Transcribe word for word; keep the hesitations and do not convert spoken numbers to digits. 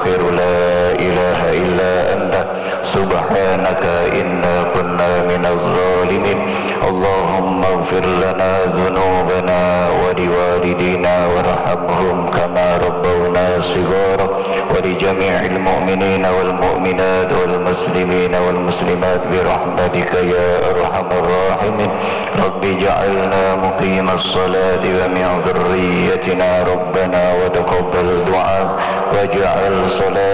الآخر لا إله إلا أنت سبحانك إنا كنا من الظالمين. اللهم اغفر لنا ذنوبنا ولوالدينا وارحمهم كما ربونا صغارا، ولجميع المؤمنين والمؤمنات والمسلمين والمسلمات برحمتك يا أرحم الراحمين. رب اجعلنا مقيم الصلاة ومن ذريتنا ربنا وتقبل دعاء، واجعل صلاة